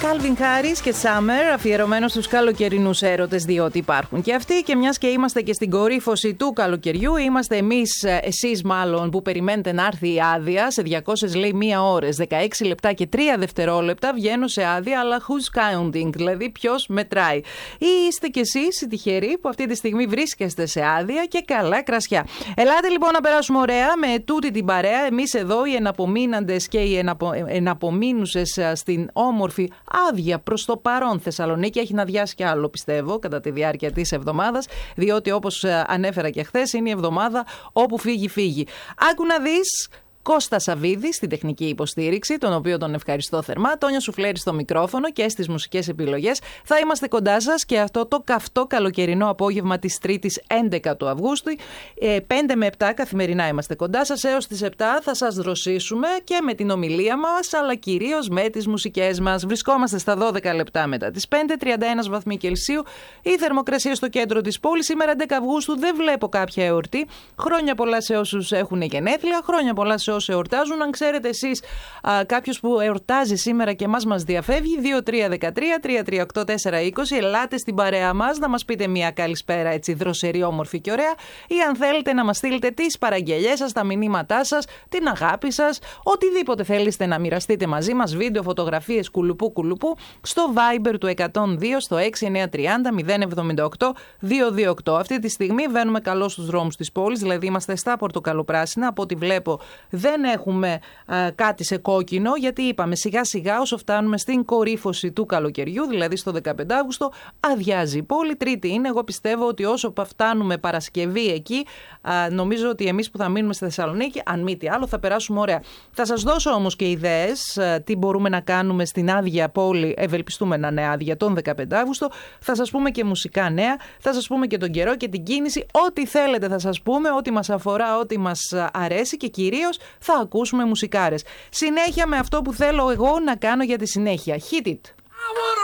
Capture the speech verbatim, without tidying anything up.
Calvin Harris και Summer, αφιερωμένο στους καλοκαιρινούς έρωτες, διότι υπάρχουν και αυτοί. Και μιας και είμαστε και στην κορύφωση του καλοκαιριού, είμαστε εμείς, εσείς μάλλον, που περιμένετε να έρθει η άδεια. Σε διακόσιες λέει μία ώρες, δεκαέξι λεπτά και τρία δευτερόλεπτα βγαίνω σε άδεια, αλλά who's counting, δηλαδή ποιος μετράει. Ή είστε κι εσείς οι τυχεροί που αυτή τη στιγμή βρίσκεστε σε άδεια και καλά κρασιά. Ελάτε λοιπόν να περάσουμε ωραία με τούτη την παρέα. Εμείς εδώ οι εναπομείναντες και οι εναπο... εναπομείνουσες στην όμορφη άδεια προς το παρόν Θεσσαλονίκη. Έχει να αδειάσει κι άλλο, πιστεύω, κατά τη διάρκεια της εβδομάδας, διότι όπως ανέφερα και χθες, είναι η εβδομάδα όπου φύγει φύγει. Άκου να δεις. Κώστα Σαββίδη στην τεχνική υποστήριξη, τον οποίο τον ευχαριστώ θερμά. Τόνια Σουφλέρη στο μικρόφωνο και στις μουσικές επιλογές. Θα είμαστε κοντά σας και αυτό το καυτό καλοκαιρινό απόγευμα της Τρίτης έντεκα του Αυγούστου. πέντε με επτά καθημερινά είμαστε κοντά σας. Έως τις επτά θα σας δροσίσουμε και με την ομιλία μας, αλλά κυρίως με τις μουσικές μας. Βρισκόμαστε στα δώδεκα λεπτά μετά τις πέντε, τριάντα ένα βαθμοί Κελσίου. Η θερμοκρασία στο κέντρο της πόλης. Σήμερα έντεκα Αυγούστου δεν βλέπω κάποια εορτή. Χρόνια πολλά σε όσους έχουν γενέθλια. Χρόνια πολλά σε όσοι εορτάζουν. Αν ξέρετε εσείς κάποιος που εορτάζει σήμερα και μας μας διαφεύγει, δύο τρία ένα τρία, τρία τρία οκτώ τέσσερα είκοσι, ελάτε στην παρέα μας να μας πείτε μια καλησπέρα έτσι δροσερή, όμορφη και ωραία, ή αν θέλετε να μας στείλετε τις παραγγελιές σας, τα μηνύματά σας, την αγάπη σας, οτιδήποτε θέλετε να μοιραστείτε μαζί μας, βίντεο, φωτογραφίες, κουλουπού κουλουπού, στο Viber του εκατόν δύο, στο έξι εννιά τρία μηδέν μηδέν εβδομήντα οκτώ διακόσια είκοσι οκτώ. Αυτή τη στιγμή βαίνουμε καλώς στους δρόμους της πόλης, δηλαδή είμαστε στα πορτοκαλοπράσινα, από ό,τι βλέπω δεν έχουμε α, κάτι σε κόκκινο, γιατί είπαμε σιγά σιγά όσο φτάνουμε στην κορύφωση του καλοκαιριού, δηλαδή στο δεκαπέντε Αυγούστου, αδειάζει η πόλη. Τρίτη είναι, εγώ πιστεύω ότι όσο φτάνουμε Παρασκευή εκεί, α, νομίζω ότι εμείς που θα μείνουμε στη Θεσσαλονίκη, αν μη τι άλλο, θα περάσουμε ωραία. Θα σας δώσω όμως και ιδέες α, τι μπορούμε να κάνουμε στην άδεια πόλη, ευελπιστούμε να είναι άδεια τον δεκαπέντε Αυγούστου. Θα σας πούμε και μουσικά νέα, θα σας πούμε και τον καιρό και την κίνηση, ό,τι θέλετε θα σας πούμε, ό,τι μας αφορά, ό,τι μας αρέσει και κυρίως θα ακούσουμε μουσικάρες. Συνέχεια με αυτό που θέλω εγώ να κάνω για τη συνέχεια. Hit it!